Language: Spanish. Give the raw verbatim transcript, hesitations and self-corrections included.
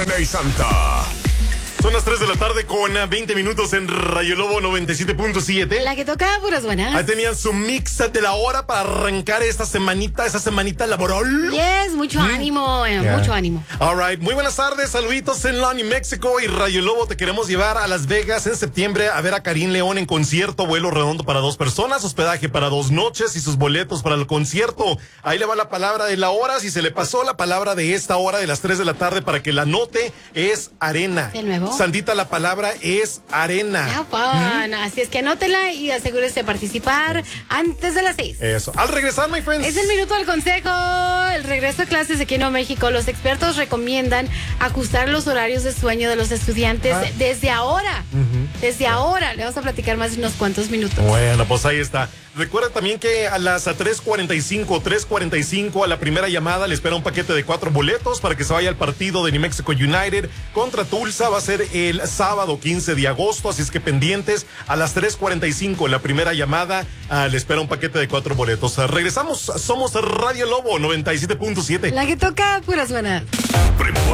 René y Santa. Son las tres de la tarde con veinte minutos en Rayo Lobo noventa y siete punto siete. La que toca puras buenas. Ahí tenían su mix de la hora para arrancar esta semanita, esa semanita laboral. Yes, mucho mm. ánimo, eh, yeah. mucho ánimo. All right, muy buenas tardes, saluditos en Lonnie, México y Rayo Lobo. Te queremos llevar a Las Vegas en septiembre a ver a Karim León en concierto, vuelo redondo para dos personas, hospedaje para dos noches y sus boletos para el concierto. Ahí le va la palabra de la hora, si se le pasó la palabra de esta hora de las tres de la tarde para que la note, es arena. ¿De nuevo? Sandita, la palabra es arena. Ah, bueno. ¿Mm? Así es que anótela y asegúrese de participar antes de las seis. Eso. Al regresar, my friends. Es el minuto del consejo. El regreso a clases aquí en México. Los expertos recomiendan ajustar los horarios de sueño de los estudiantes ah. desde ahora. Uh-huh. Desde sí. ahora. Le vamos a platicar más de unos cuantos minutos. Bueno, pues ahí está. Recuerda también que a las tres cuarenta y cinco, tres cuarenta y cinco a la primera llamada le espera un paquete de cuatro boletos para que se vaya al partido de New Mexico United contra Tulsa. Va a ser el sábado quince de agosto, así es que pendientes. A las tres cuarenta y cinco la primera llamada uh, le espera un paquete de cuatro boletos. Uh, regresamos, somos Radio Lobo noventa y siete punto siete. La que toca puras buenas.